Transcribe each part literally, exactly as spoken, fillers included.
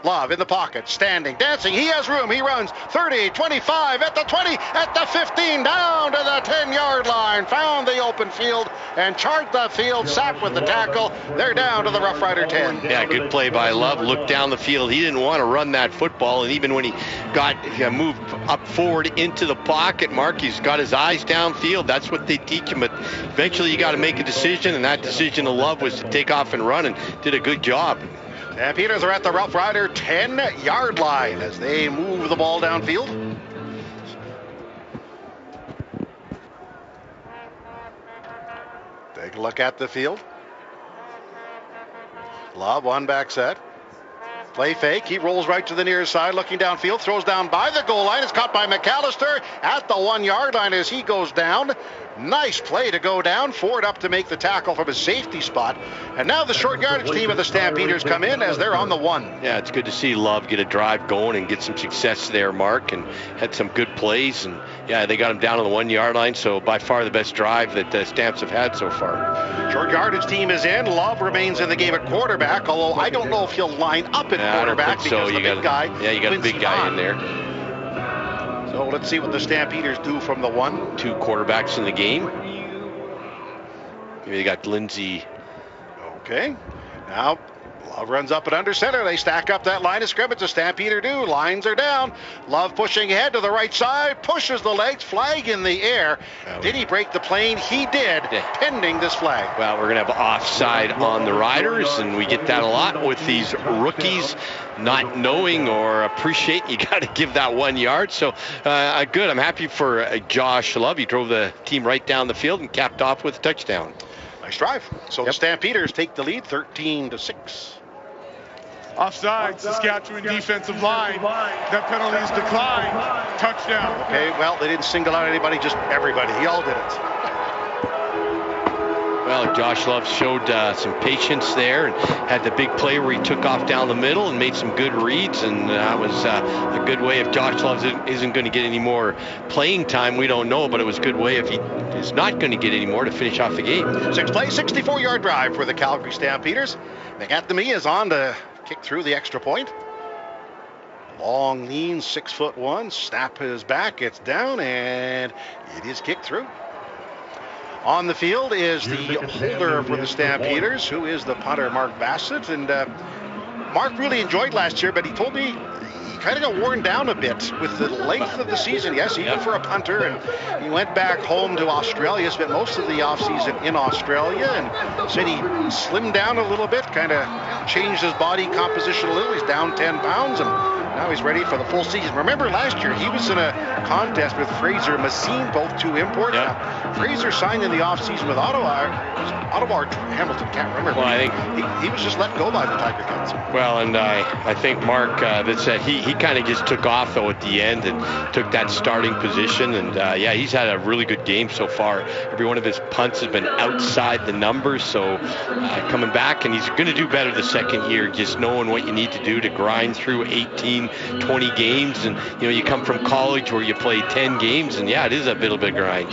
Love in the pocket, standing, dancing. He has room. He runs thirty, twenty-five, at the twenty, at the fifteen, down to the ten-yard line. Found the open field and charged the field. Sapp with the tackle. They're down to the Rough Rider ten. Yeah, good play by Love. Looked down the field. He didn't want to run that football, and even when he got uh, moved up forward into the pocket, Mark, he's got his eyes downfield. That's what they teach him. But eventually you got to make a decision, and that decision of Love was to take off and run, and did a good job. Stampeders are at the Rough Rider ten-yard line as they move the ball downfield. Take a look at the field. Love, one back set. Play fake. He rolls right to the near side, looking downfield, throws down by the goal line. It's caught by McAllister at the one-yard line as he goes down. Nice play to go down. Ford up to make the tackle from his safety spot. And now the short yardage team of the Stampeders come in as they're on the one. Yeah, it's good to see Love get a drive going and get some success there, Mark, and had some good plays. And yeah, they got him down on the one-yard line, so by far the best drive that the Stamps have had so far. Short yardage team is in. Love remains in the game at quarterback, although I don't know if he'll line up at yeah, quarterback I don't think because so. the You big got, guy. Yeah, you got Quincy a big guy Hahn. in there. So let's see what the Stampeders do from the one. Two quarterbacks in the game. Maybe they got Lindsay. Okay. Now Love runs up and under center. They stack up that line of scrimmage. The Stampeder do. Lines are down. Love pushing ahead to the right side. Pushes the legs. Flag in the air. Well, did he break the plane? He did, yeah. pending this flag. Well, we're going to have offside on the Riders, and we get that a lot with these rookies not knowing or appreciate. You got to give that one yard. So uh, good. I'm happy for uh, Josh Love. He drove the team right down the field and capped off with a touchdown. Nice drive. So yep. The Stampeders take the lead thirteen to six. Offside, Saskatchewan defensive line. That penalty is declined. Touchdown. Okay, well, they didn't single out anybody, just everybody. He all did it. Well, Josh Love showed uh, some patience there and had the big play where he took off down the middle and made some good reads, and that was uh, a good way. If Josh Love isn't going to get any more playing time, we don't know, but it was a good way if he is not going to get any more to finish off the game. Six play, sixty-four-yard drive for the Calgary Stampeders. McAtamy is on to kick through the extra point. Long, lean, six foot one. Snap his back. It's down, and it is kicked through. On the field is the holder for the Stampeders, who is the punter, Mark Bassett. And uh, Mark really enjoyed last year, but he told me he kind of got worn down a bit with the length of the season. Yes, even for a punter. And he went back home to Australia, spent most of the offseason in Australia, and said he slimmed down a little bit, kind of changed his body composition a little. He's down ten pounds, and now he's ready for the full season. Remember last year, he was in a contest with Fraser Massine, both two imports. Yep. Now, Fraser signed in the offseason with Ottawa. Was it Ottawa or Hamilton? Can't remember. Well, I think he, he was just let go by the Tiger Cats. Well, and I, I think Mark uh, that said he, he kind of just took off though at the end and took that starting position. And uh, yeah, he's had a really good game so far. Every one of his punts has been outside the numbers. So uh, coming back, and he's going to do better the second year, just knowing what you need to do to grind through eighteen, twenty games. And you know, you come from college where you play ten games, and yeah, it is a bit of a grind.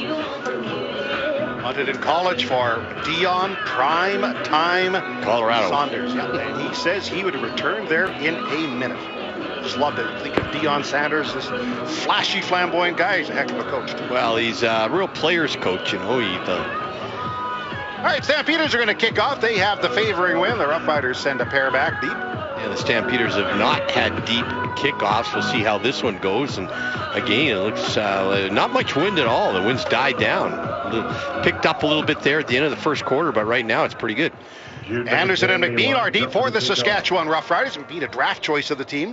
Hunted in college for Dion Prime Time Colorado Saunders. Yeah, and he says he would return there in a minute. Just love to think of Deion Sanders, this flashy, flamboyant guy. He's a heck of a coach. Well, he's a real player's coach, you know. He, the... All right, Stampeders are going to kick off. They have the favoring win. The Rough Riders send a pair back deep. Yeah, the Stampeders have not had deep kickoffs. We'll see how this one goes. And again, it looks uh, not much wind at all. The wind's died down. A little, picked up a little bit there at the end of the first quarter, but right now it's pretty good. Anderson and McBean are deep for the Saskatchewan Rough Riders. McBean, a draft choice of the team.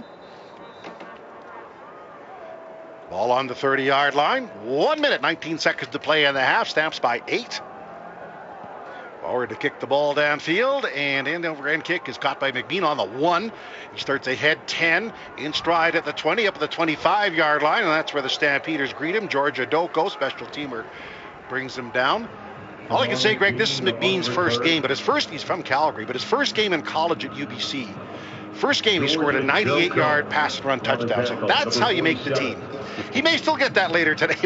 Ball on the thirty-yard line. One minute, nineteen seconds to play in the half. Stamps by eight. Forward to kick the ball downfield, and end over end kick is caught by McBean on the one. He starts ahead ten, in stride at the twenty, up at the twenty-five-yard line, and that's where the Stampeders greet him. Georgia Doko, special teamer, brings him down. All I can say, Greg, this is McBean's first game, but his first, he's from Calgary, but his first game in college at U B C. First game, he scored a ninety-eight-yard pass and run touchdown. So that's how you make the team. He may still get that later today,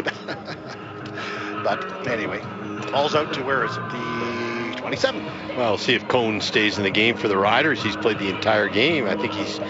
but anyway, ball's out to, where is it, the twenty-seven. Well, see if Cone stays in the game for the Riders. He's played the entire game. I think he's